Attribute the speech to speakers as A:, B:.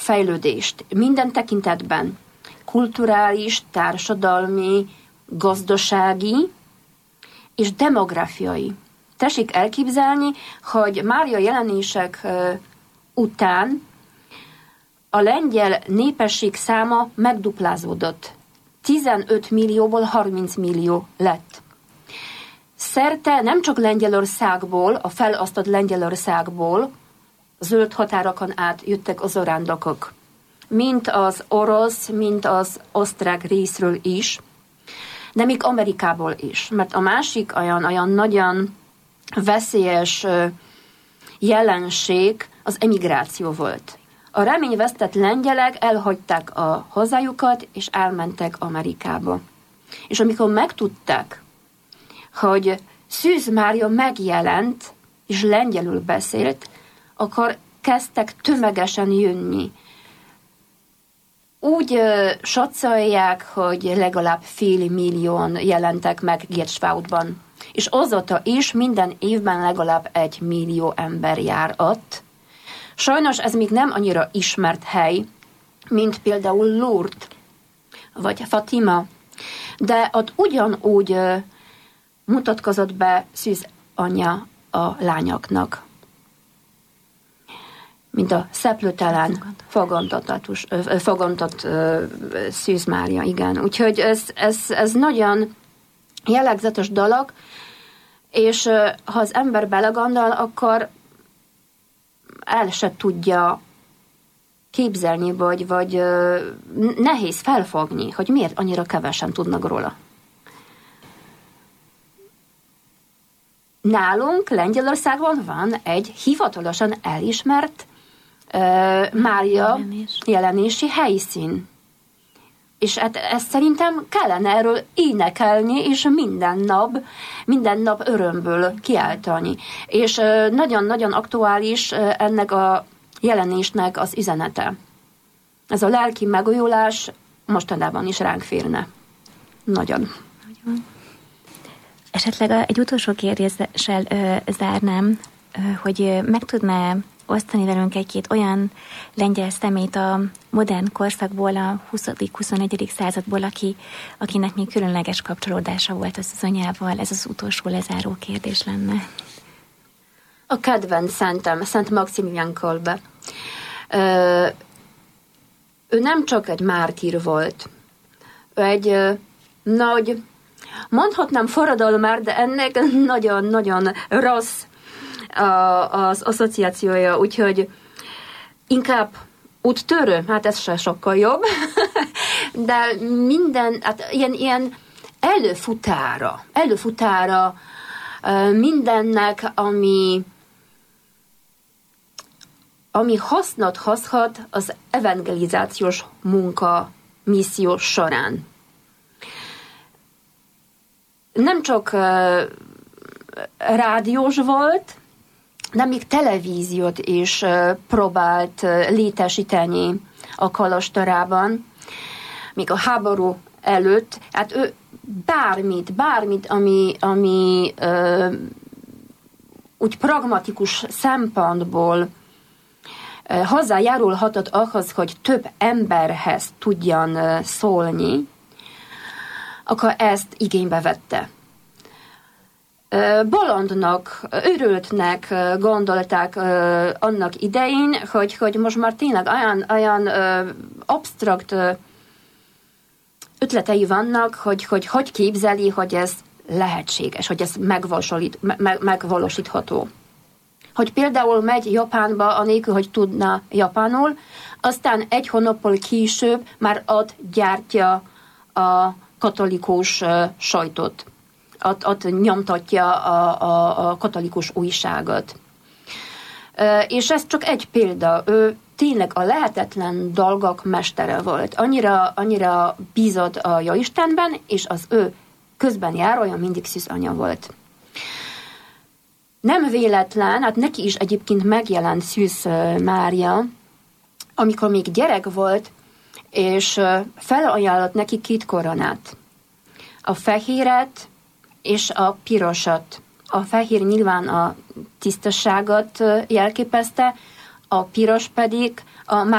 A: fejlődést minden tekintetben, kulturális, társadalmi, gazdasági és demográfiai. Tessék elképzelni, hogy Mária jelenések után a lengyel népesség száma megduplázódott. 15 millióból 30 millió lett. Szerte nem csak Lengyelországból, a felosztott Lengyelországból, zöld határokon át jöttek az zarándokok. Mint az orosz, mint az osztrák részről is, de még Amerikából is. Mert a másik olyan nagyon veszélyes jelenség az emigráció volt. A reményvesztett lengyelek elhagyták a hazájukat, és elmentek Amerikába. És amikor megtudták, hogy Szűz Mária megjelent, és lengyelül beszélt, akkor kezdtek tömegesen jönni. Úgy satszolják, hogy legalább fél millióan jelentek meg Gierschwaudban. És azóta is minden évben legalább 1 millió ember jár ott. Sajnos ez még nem annyira ismert hely, mint például Lourdes vagy Fatima, de ott ugyanúgy mutatkozott be Szűz anya a lányoknak, mint a szeplőtelen fogantott Szűz Mária, igen. Úgyhogy ez nagyon jellegzetes dolog, és ha az ember belegondol, akkor el se tudja képzelni, vagy nehéz felfogni, hogy miért annyira kevesen tudnak róla. Nálunk Lengyelországban van egy hivatalosan elismert Mária jelenési helyszín. És hát ezt szerintem kellene erről énekelni, és minden nap örömből kiáltani. És nagyon-nagyon aktuális ennek a jelenésnek az üzenete. Ez a lelki megújulás mostanában is ránk férne. Nagyon.
B: Esetleg egy utolsó kérdéssel zárnám, hogy meg tudná osztani velünk egy-két olyan lengyel szemét a modern korszakból, a 20.-21. századból, akinek még különleges kapcsolódása volt az anyával. Ez az utolsó lezáró kérdés lenne.
A: A kedvenc szentem, Szent Maximilián Kolbe. Ő nem csak egy mártír volt. Ő egy nagy, mondhatnám forradalmár, de ennek nagyon-nagyon rossz az asszociációja, úgyhogy inkább úttörő, hát ez se sokkal jobb, de minden, hát ilyen előfutára mindennek, ami hasznot hozhat az evangelizációs munka misszió során. Nem csak rádiós volt, de még televíziót is próbált létesíteni a kolostorában, még a háború előtt. Hát ő bármit, ami úgy pragmatikus szempontból hozzájárulhatott ahhoz, hogy több emberhez tudjan szólni, akkor ezt igénybe vette. Bolondnak, őrültnek gondolták annak idején, hogy most már tényleg olyan absztrakt ötletei vannak, hogy képzeli, hogy ez lehetséges, hogy ez megvalósítható. Hogy például megy Japánba, anélkül, hogy tudna japánul, aztán egy hónappal később már ott gyártja a katolikus sajtot. Ott nyomtatja a katolikus újságot. És ez csak egy példa. Ő tényleg a lehetetlen dolgok mestere volt. Annyira bízott a Jóistenben, és az ő közben járója mindig Szűz anya volt. Nem véletlen, hát neki is egyébként megjelent Szűz Mária, amikor még gyerek volt, és felajánlott neki 2 koronát. A fehéret és a pirosat. A fehér nyilván a tisztaságot jelképezte, a piros pedig a